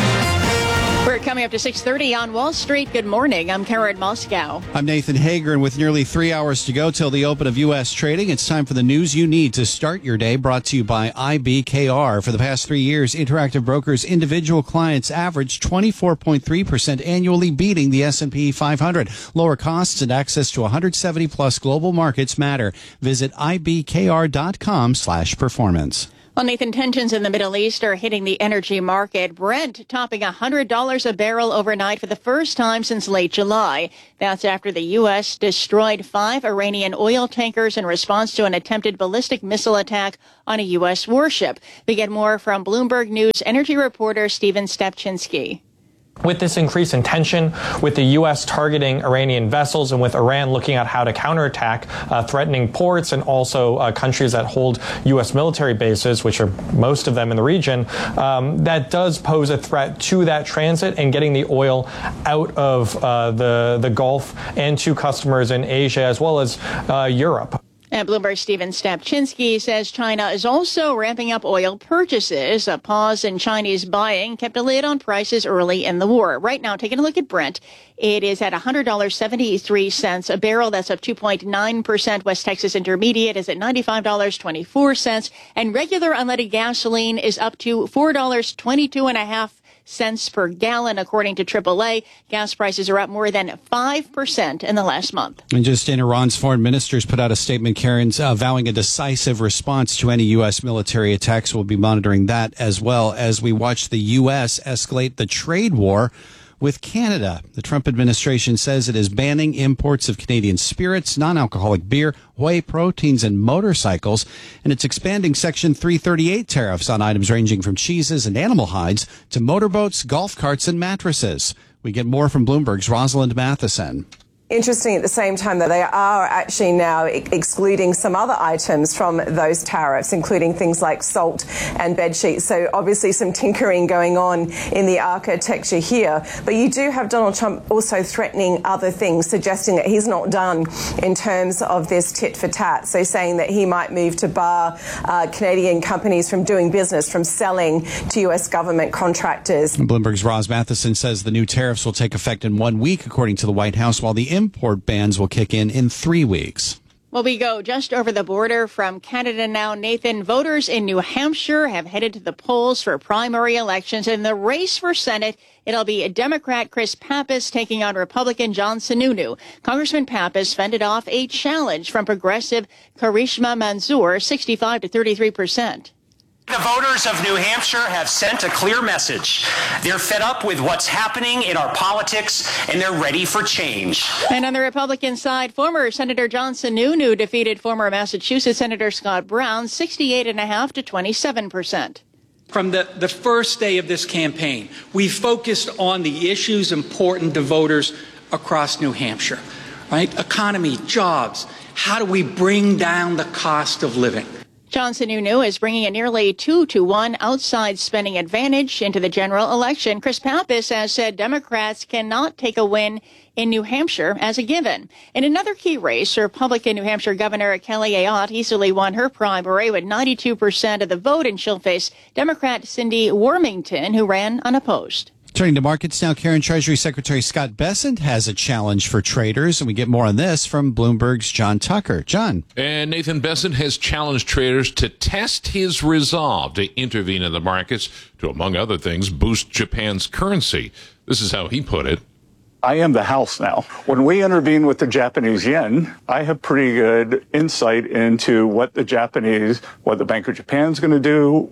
We're coming up to six thirty on Wall Street. Good morning. I'm Karen Moscow. I'm Nathan Hager, and with nearly three hours to go till the open of U S trading, it's time for the news you need to start your day, brought to you by I B K R. For the past three years, Interactive Brokers' individual clients averaged twenty-four point three percent annually, beating the S and P five hundred. Lower costs and access to one hundred seventy plus global markets matter. Visit I B K R dot com slash performance. Well, Nathan, tensions in the Middle East are hitting the energy market. Brent topping one hundred dollars a barrel overnight for the first time since late July. That's after the U S destroyed five Iranian oil tankers in response to an attempted ballistic missile attack on a U S warship. We get more from Bloomberg News energy reporter Steven Stepchinsky. With this increase in tension, with the U S targeting Iranian vessels and with Iran looking at how to counterattack, uh, threatening ports and also uh, countries that hold U S military bases, which are most of them in the region, um, that does pose a threat to that transit and getting the oil out of uh, the, the Gulf and to customers in Asia as well as uh, Europe. And Bloomberg's Steven Stepchinsky says China is also ramping up oil purchases. A pause in Chinese buying kept a lid on prices early in the war. Right now, taking a look at Brent, it is at one hundred dollars and seventy-three cents a barrel. That's up two point nine percent. West Texas Intermediate is at ninety-five dollars and twenty-four cents. And regular unleaded gasoline is up to four dollars and twenty-two and a half cents per gallon, according to triple A. Gas prices are up more than five percent in the last month. And just in, Iran's foreign ministers put out a statement, Karen's uh, vowing a decisive response to any U S military attacks. We'll be monitoring that as well as we watch the U S escalate the trade war with Canada. The Trump administration says it is banning imports of Canadian spirits, non-alcoholic beer, whey proteins, and motorcycles, and it's expanding Section three thirty-eight tariffs on items ranging from cheeses and animal hides to motorboats, golf carts, and mattresses. We get more from Bloomberg's Rosalind Matheson. Interesting at the same time that they are actually now excluding some other items from those tariffs, including things like salt and bed sheets. So obviously some tinkering going on in the architecture here. But you do have Donald Trump also threatening other things, suggesting that he's not done in terms of this tit for tat. So saying that he might move to bar uh, Canadian companies from doing business, from selling to U S government contractors. Bloomberg's Roz Matheson says the new tariffs will take effect in one week, according to the White House, while the import bans will kick in in three weeks. Well, we go just over the border from Canada now. Nathan, voters in New Hampshire have headed to the polls for primary elections. In the race for Senate, it'll be a Democrat Chris Pappas taking on Republican John Sununu. Congressman Pappas fended off a challenge from progressive Karishma Manzoor, sixty-five to thirty-three percent. The voters of New Hampshire have sent a clear message. They're fed up with what's happening in our politics, and they're ready for change. And on the Republican side, former Senator John Sununu defeated former Massachusetts Senator Scott Brown, sixty-eight point five to twenty-seven percent. From the, the first day of this campaign, we focused on the issues important to voters across New Hampshire, right? Economy, jobs. How do we bring down the cost of living? John Sununu is bringing a nearly two to one outside spending advantage into the general election. Chris Pappas has said Democrats cannot take a win in New Hampshire as a given. In another key race, Republican New Hampshire Governor Kelly Ayotte easily won her primary with ninety-two percent of the vote, and she'll face Democrat Cindy Wormington, who ran unopposed. Turning to markets now, Karen, Treasury Secretary Scott Bessent has a challenge for traders, and we get more on this from Bloomberg's John Tucker. John. And Nathan Bessent has challenged traders to test his resolve to intervene in the markets to, among other things, boost Japan's currency. This is how he put it. I am the house now. When we intervene with the Japanese yen, I have pretty good insight into what the Japanese, what the Bank of Japan is going to do, what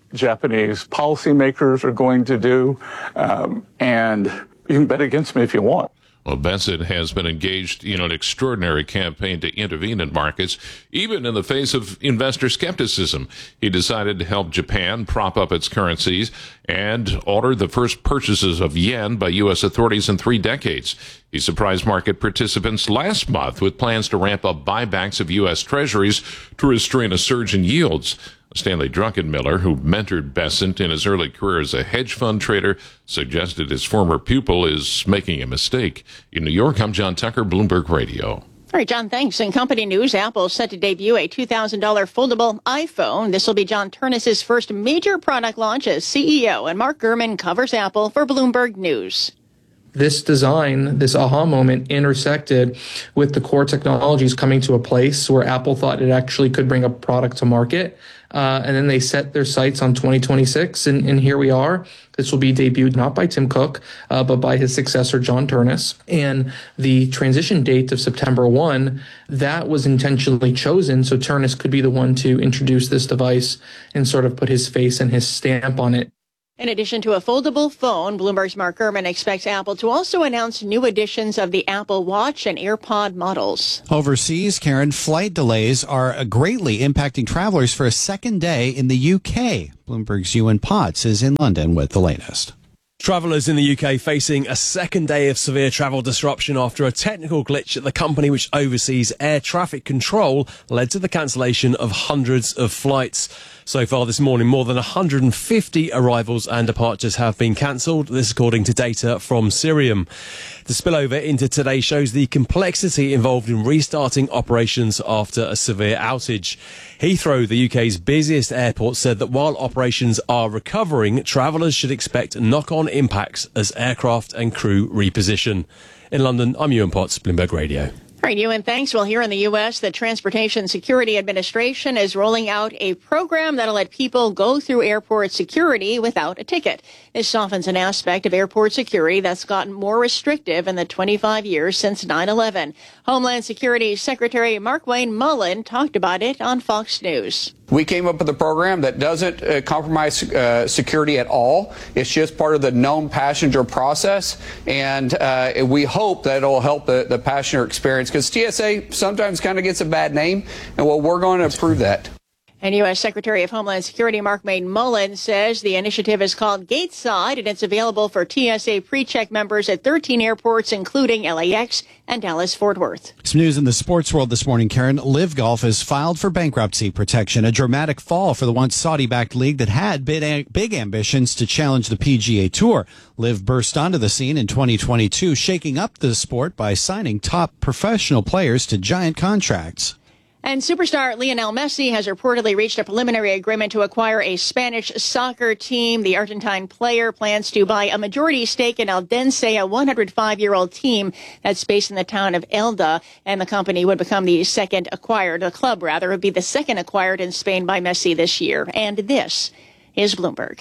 Japanese policymakers are going to do, um, and you can bet against me if you want. Well, Bessent has been engaged in an extraordinary campaign to intervene in markets, even in the face of investor skepticism. He decided to help Japan prop up its currencies and ordered the first purchases of yen by U S authorities in three decades. He surprised market participants last month with plans to ramp up buybacks of U S treasuries to restrain a surge in yields. Stanley Druckenmiller, who mentored Bessent in his early career as a hedge fund trader, suggested his former pupil is making a mistake. In New York, I'm John Tucker, Bloomberg Radio. All right, John, thanks. In company news, Apple is set to debut a two thousand dollars foldable iPhone. This will be John Ternus's first major product launch as C E O, and Mark Gurman covers Apple for Bloomberg News. This design, this aha moment, intersected with the core technologies coming to a place where Apple thought it actually could bring a product to market. Uh, and then they set their sights on twenty twenty-six, and, and here we are. This will be debuted not by Tim Cook, uh, but by his successor, John Ternus. And the transition date of September first, that was intentionally chosen so Ternus could be the one to introduce this device and sort of put his face and his stamp on it. In addition to a foldable phone, Bloomberg's Mark Gurman expects Apple to also announce new editions of the Apple Watch and AirPod models. Overseas, Karen, flight delays are greatly impacting travelers for a second day in the U K. Bloomberg's Ewan Potts is in London with the latest. Travellers in the U K facing a second day of severe travel disruption after a technical glitch at the company which oversees air traffic control led to the cancellation of hundreds of flights. So far this morning, more than one hundred fifty arrivals and departures have been cancelled. This according to data from Cirium. The spillover into today shows the complexity involved in restarting operations after a severe outage. Heathrow, the U K's busiest airport, said that while operations are recovering, travellers should expect knock-on impacts as aircraft and crew reposition. In London, I'm Ewan Potts, Bloomberg Radio. All right, Ewan, thanks. Well, here in the U S, the Transportation Security Administration is rolling out a program that'll let people go through airport security without a ticket. This softens an aspect of airport security that's gotten more restrictive in the twenty-five years since nine eleven. Homeland Security Secretary Markwayne Mullin talked about it on Fox News. We came up with a program that doesn't uh, compromise uh, security at all. It's just part of the known passenger process, and uh, we hope that it'll help the, the passenger experience, because T S A sometimes kind of gets a bad name, and well, we're going to improve that. And U S Secretary of Homeland Security Markwayne Mullin says the initiative is called Gateside, and it's available for T S A pre-check members at thirteen airports, including L A X and Dallas-Fort Worth. Some news in the sports world this morning, Karen. Live Golf has filed for bankruptcy protection, a dramatic fall for the once Saudi-backed league that had big, big ambitions to challenge the P G A Tour. Live burst onto the scene in twenty twenty-two, shaking up the sport by signing top professional players to giant contracts. And superstar Lionel Messi has reportedly reached a preliminary agreement to acquire a Spanish soccer team. The Argentine player plans to buy a majority stake in Eldense, a one hundred five-year-old team that's based in the town of Elda, and the company would become the second acquired, the club rather, would be the second acquired in Spain by Messi this year. And this is Bloomberg.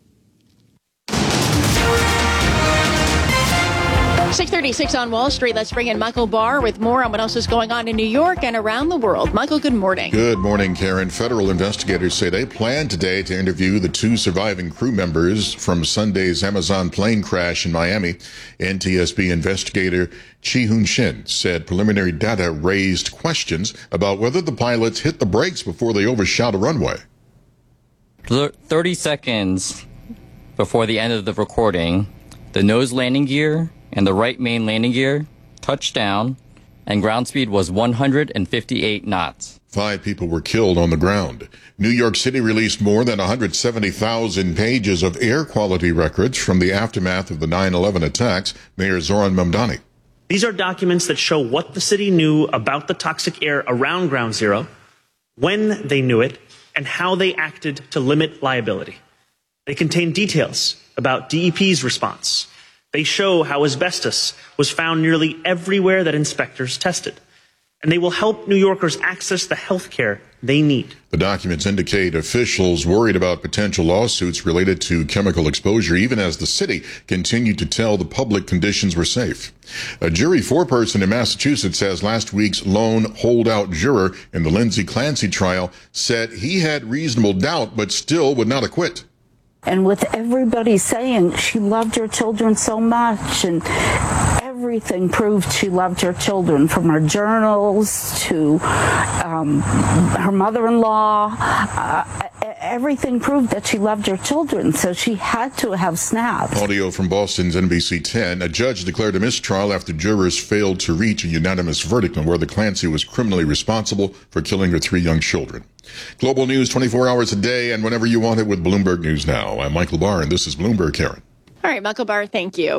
six thirty-six on Wall Street. Let's bring in Michael Barr with more on what else is going on in New York and around the world. Michael, good morning. Good morning, Karen. Federal investigators say they plan today to interview the two surviving crew members from Sunday's Amazon plane crash in Miami. N T S B investigator Chi-Hoon Shin said preliminary data raised questions about whether the pilots hit the brakes before they overshot a runway. thirty seconds before the end of the recording, the nose landing gear and the right main landing gear touched down, and ground speed was one hundred fifty-eight knots. Five people were killed on the ground. New York City released more than one hundred seventy thousand pages of air quality records from the aftermath of the nine eleven attacks. Mayor Zoran Mamdani. These are documents that show what the city knew about the toxic air around Ground Zero, when they knew it, and how they acted to limit liability. They contain details about D E P's response. They show how asbestos was found nearly everywhere that inspectors tested. and they will help New Yorkers access the health care they need. The documents indicate officials worried about potential lawsuits related to chemical exposure, even as the city continued to tell the public conditions were safe. A jury foreperson in Massachusetts says last week's lone holdout juror in the Lindsay Clancy trial said he had reasonable doubt but still would not acquit. And with everybody saying she loved her children so much, and everything proved she loved her children, from her journals to um, her mother-in-law, uh, everything proved that she loved her children, so she had to have snapped. Audio from Boston's N B C ten. A judge declared a mistrial after jurors failed to reach a unanimous verdict on whether Clancy was criminally responsible for killing her three young children. Global news twenty-four hours a day and whenever you want it with Bloomberg News Now. I'm Michael Barr, and this is Bloomberg, Karen. All right, Michael Barr, thank you.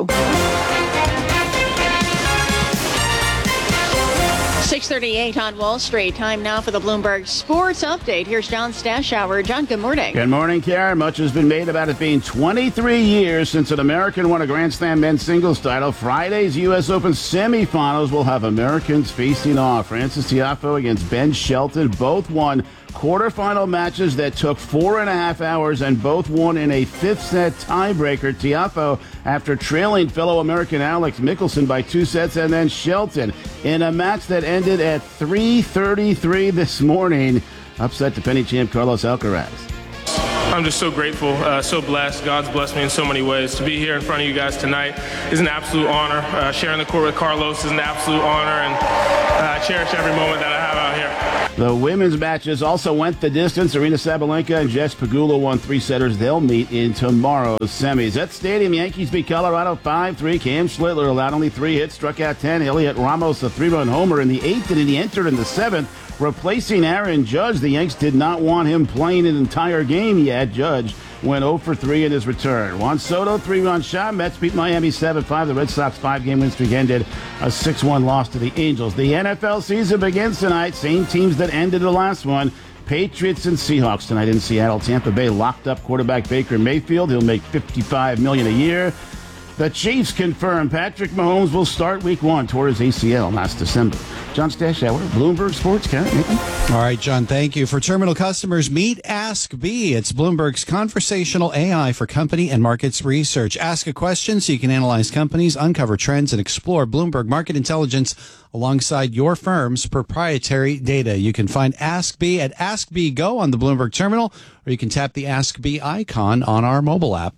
six thirty-eight on Wall Street. Time now for the Bloomberg Sports Update. Here's John Stashower. John, good morning. Good morning, Karen. Much has been made about it being twenty-three years since an American won a Grand Slam men's singles title. Friday's U S Open semifinals will have Americans facing off. Frances Tiafoe against Ben Shelton. Both won quarterfinal matches that took four and a half hours and both won in a fifth set tiebreaker. Tiafoe, after trailing fellow American Alex Mickelson by two sets, and then Shelton in a match that ended at three thirty-three this morning, upset defending champ Carlos Alcaraz. I'm just so grateful, uh, so blessed. God's blessed me in so many ways. To be here in front of you guys tonight is an absolute honor. Uh, sharing the court with Carlos is an absolute honor, and uh, I cherish every moment that I have out here. The women's matches also went the distance. Arina Sabalenka and Jess Pegula won three setters. They'll meet in tomorrow's semis. At Stadium, Yankees beat Colorado five three. Cam Schlittler allowed only three hits, struck out ten. Elliot Ramos, a three-run homer in the eighth, and he entered in the seventh, replacing Aaron Judge. The Yanks did not want him playing an entire game yet. Judge went oh for three in his return. Juan Soto, three-run shot. Mets beat Miami seven five. The Red Sox five-game win streak ended a six one loss to the Angels. The N F L season begins tonight. Same teams that ended the last one. Patriots and Seahawks tonight in Seattle. Tampa Bay locked up quarterback Baker Mayfield. He'll make fifty-five million dollars a year. The Chiefs confirm Patrick Mahomes will start week one, toward his A C L last December. John Stashower, Bloomberg Sports. Karen, all right, John, thank you. For terminal customers, meet Ask B. It's Bloomberg's conversational A I for company and markets research. Ask a question so you can analyze companies, uncover trends, and explore Bloomberg Market Intelligence alongside your firm's proprietary data. You can find Ask B at Ask B Go on the Bloomberg terminal, or you can tap the Ask B icon on our mobile app.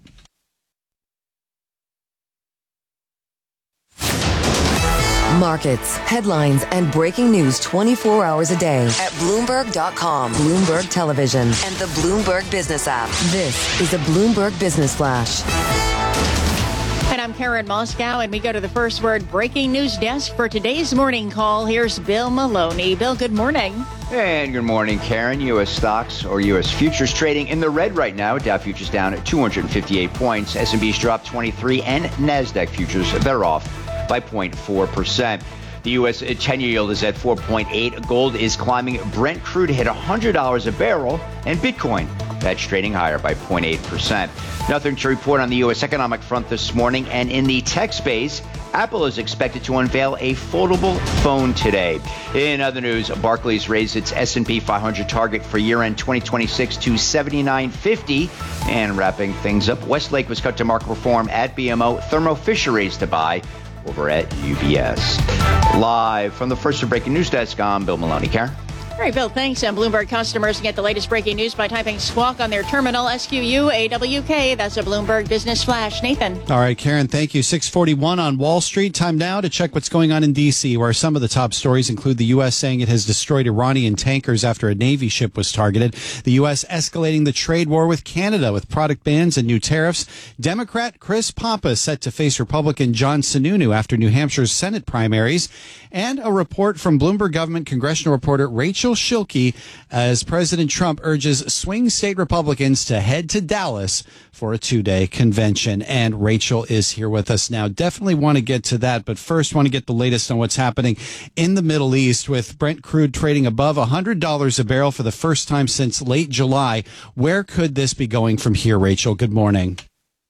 Markets, headlines, and breaking news twenty-four hours a day at Bloomberg dot com, Bloomberg Television, and the Bloomberg Business app. This is a Bloomberg Business Flash. And I'm Karen Moscow, and we go to the first word breaking news desk for today's morning call. Here's Bill Maloney. Bill, good morning. And good morning, Karen. U S stocks or U S futures trading in the red right now. Dow futures down at two hundred fifty-eight points. S and P's dropped twenty-three, and NASDAQ futures better off by zero point four percent. The U S ten-year yield is at four point eight. Gold is climbing. Brent crude hit one hundred dollars a barrel. And Bitcoin, that's trading higher by zero point eight percent. Nothing to report on the U S economic front this morning. And in the tech space, Apple is expected to unveil a foldable phone today. In other news, Barclays raised its S and P five hundred target for year-end twenty twenty-six to seventy-nine fifty. And wrapping things up, Westlake was cut to market reform at B M O. Thermo Fisher raised to buy over at U B S. Live from the First Breaking News Desk, I'm Bill Maloney. Karen? All right, Bill, thanks. And Bloomberg customers can get the latest breaking news by typing squawk on their terminal, S Q U A W K. That's a Bloomberg Business Flash. Nathan. All right, Karen, thank you. six forty-one on Wall Street. Time now to check what's going on in D C, where some of the top stories include the U S saying it has destroyed Iranian tankers after a Navy ship was targeted. The U S escalating the trade war with Canada with product bans and new tariffs. Democrat Chris Pappas set to face Republican John Sununu after New Hampshire's Senate primaries. And a report from Bloomberg government congressional reporter Rachel Schilke as President Trump urges swing state Republicans to head to Dallas for a two-day convention. And Rachel is here with us now. Definitely want to get to that, but first want to get the latest on what's happening in the Middle East with Brent crude trading above one hundred dollars a barrel for the first time since late July. Where could this be going from here, Rachel? Good morning.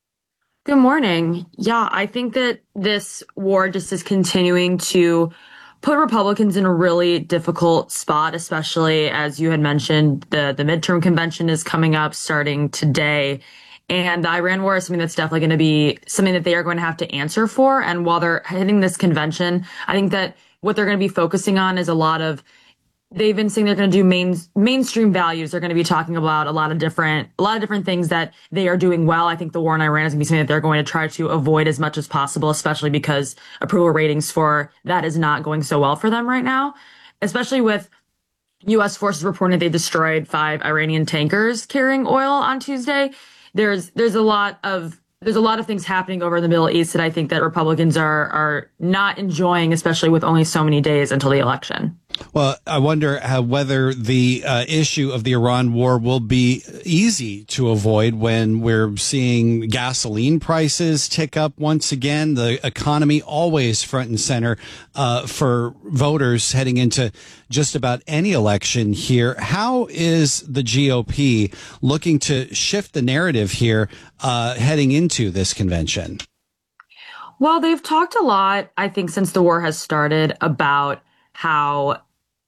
Good morning. Yeah, I think that this war just is continuing to put Republicans in a really difficult spot, especially as you had mentioned, the, the midterm convention is coming up starting today. And the Iran war is something that's definitely going to be something that they are going to have to answer for. And while they're hitting this convention, I think that what they're going to be focusing on is a lot of, they've been saying they're going to do main, mainstream values. They're going to be talking about a lot of different, a lot of different things that they are doing well. I think the war in Iran is going to be something that they're going to try to avoid as much as possible, especially because approval ratings for that is not going so well for them right now, especially with U S forces reporting that they destroyed five Iranian tankers carrying oil on Tuesday. There's, there's a lot of, there's a lot of things happening over in the Middle East that I think that Republicans are, are not enjoying, especially with only so many days until the election. Well, I wonder how, whether the uh, issue of the Iran war will be easy to avoid when we're seeing gasoline prices tick up once again. The economy always front and center uh, for voters heading into just about any election here. How is the G O P looking to shift the narrative here uh, heading into this convention? Well, they've talked a lot, I think, since the war has started about how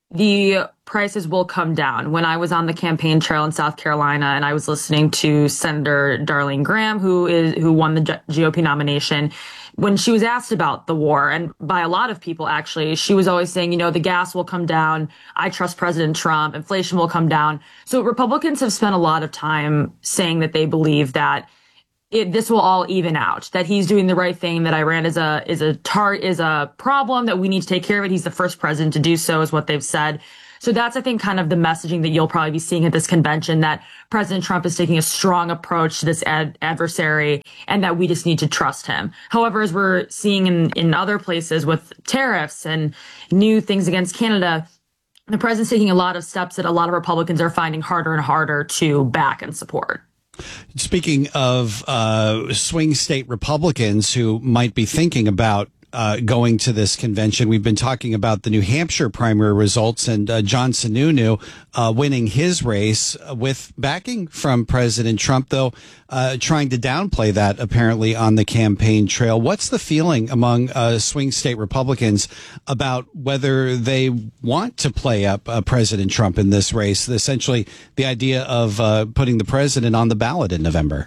the prices will come down. When I was on the campaign trail in South Carolina and I was listening to Senator Darlene Graham, who is who won the G O P nomination, when she was asked about the war, and by a lot of people actually, she was always saying, you know, the gas will come down. I trust President Trump. Inflation will come down. So Republicans have spent a lot of time saying that they believe that It, this will all even out, that he's doing the right thing, that Iran is a is a tar is a problem, that we need to take care of it. He's the first president to do so, is what they've said. So that's, I think, kind of the messaging that you'll probably be seeing at this convention, that President Trump is taking a strong approach to this ad- adversary and that we just need to trust him. However, as we're seeing in, in other places with tariffs and new things against Canada, the president's taking a lot of steps that a lot of Republicans are finding harder and harder to back and support. Speaking of uh, swing state Republicans who might be thinking about uh, going to this convention, we've been talking about the New Hampshire primary results and uh, John Sununu uh, winning his race with backing from President Trump, though uh, trying to downplay that apparently on the campaign trail. What's the feeling among uh, swing state Republicans about whether they want to play up uh, President Trump in this race? Essentially, the idea of uh, putting the president on the ballot in November.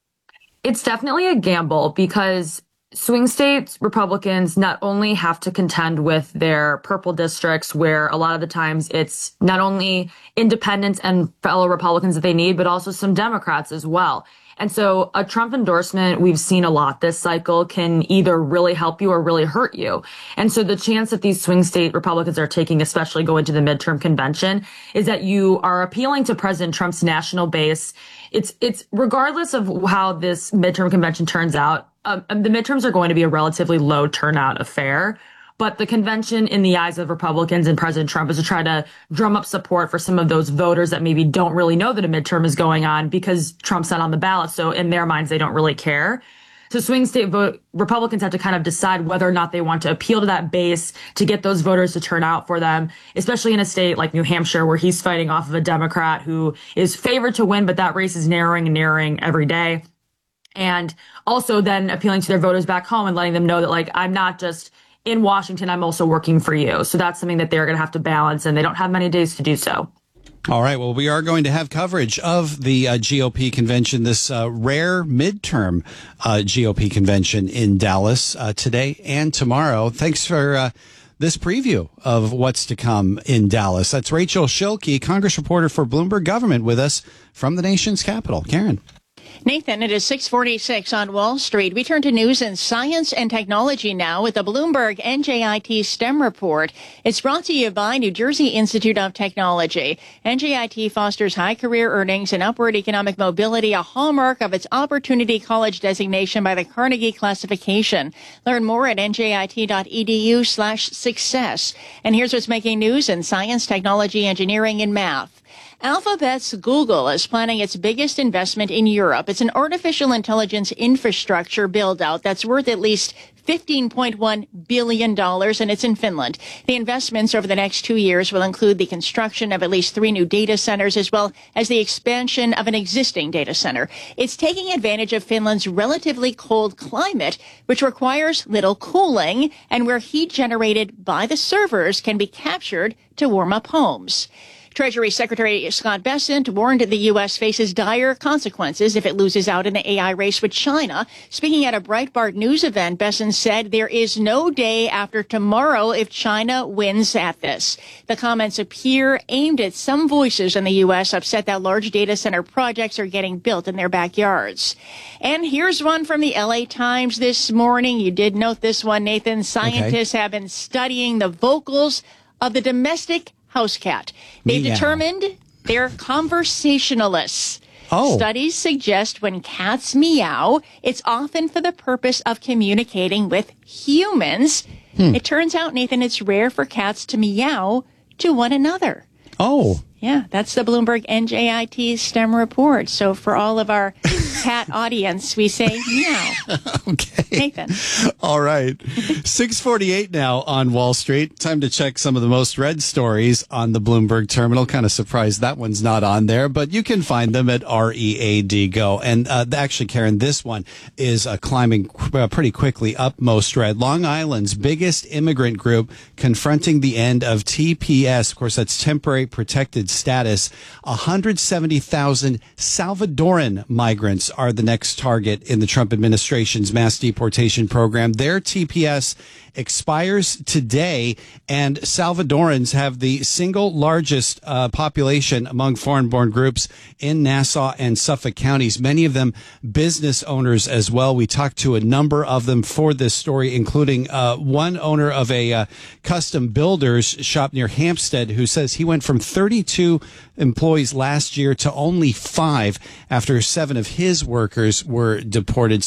It's definitely a gamble because swing states Republicans not only have to contend with their purple districts, where a lot of the times it's not only independents and fellow Republicans that they need, but also some Democrats as well. And so a Trump endorsement, we've seen a lot this cycle, can either really help you or really hurt you. And so the chance that these swing state Republicans are taking, especially going to the midterm convention, is that you are appealing to President Trump's national base. It's, it's regardless of how this midterm convention turns out, um, the midterms are going to be a relatively low turnout affair. But the convention, in the eyes of Republicans and President Trump, is to try to drum up support for some of those voters that maybe don't really know that a midterm is going on because Trump's not on the ballot. So in their minds, they don't really care. So swing state vote Republicans have to kind of decide whether or not they want to appeal to that base to get those voters to turn out for them, especially in a state like New Hampshire, where he's fighting off of a Democrat who is favored to win, but that race is narrowing and narrowing every day. And also then appealing to their voters back home and letting them know that, like, I'm not just in Washington, I'm also working for you. So that's something that they're going to have to balance, and they don't have many days to do so. All right. Well, we are going to have coverage of the uh, G O P convention, this uh, rare midterm uh, G O P convention in Dallas uh, today and tomorrow. Thanks for uh, this preview of what's to come in Dallas. That's Rachel Schilke, Congress reporter for Bloomberg Government, with us from the nation's capital. Karen. Nathan, it is six forty-six on Wall Street. We turn to news in science and technology now with the Bloomberg N J I T STEM report. It's brought to you by New Jersey Institute of Technology. N J I T fosters high career earnings and upward economic mobility, a hallmark of its Opportunity College designation by the Carnegie Classification. Learn more at njit.edu slash success. And here's what's making news in science, technology, engineering, and math. Alphabet's Google is planning its biggest investment in Europe. It's an artificial intelligence infrastructure build-out that's worth at least fifteen point one billion dollars, and it's in Finland. The investments over the next two years will include the construction of at least three new data centers, as well as the expansion of an existing data center. It's taking advantage of Finland's relatively cold climate, which requires little cooling, and where heat generated by the servers can be captured to warm up homes. Treasury Secretary Scott Bessent warned the U S faces dire consequences if it loses out in the A I race with China. Speaking at a Breitbart News event, Bessent said there is no day after tomorrow if China wins at this. The comments appear aimed at some voices in the U S upset that large data center projects are getting built in their backyards. And here's one from the L A Times this morning. You did note this one, Nathan. Scientists okay. have been studying the vocals of the domestic house cat. They've Meow. determined they're conversationalists. Oh. Studies suggest when cats meow, it's often for the purpose of communicating with humans. Hmm. It turns out, Nathan, it's rare for cats to meow to one another. Oh. Yeah, that's the Bloomberg N J I T STEM report. So for all of our cat audience, we say meow. Okay. Nathan. All right. six forty-eight now on Wall Street. Time to check some of the most read stories on the Bloomberg terminal. Kind of surprised that one's not on there, but you can find them at R E A D Go. And uh, actually, Karen, this one is uh, climbing uh, pretty quickly up most read. Long Island's biggest immigrant group confronting the end of T P S. Of course, that's temporary protected status. one hundred seventy thousand Salvadoran migrants are the next target in the Trump administration's mass deportation program. Their T P S expires today, and Salvadorans have the single largest uh, population among foreign-born groups in Nassau and Suffolk counties, many of them business owners as well. We talked to a number of them for this story, including uh, one owner of a uh, custom builders shop near Hampstead who says he went from thirty-two employees last year to only five after seven of his workers were deported.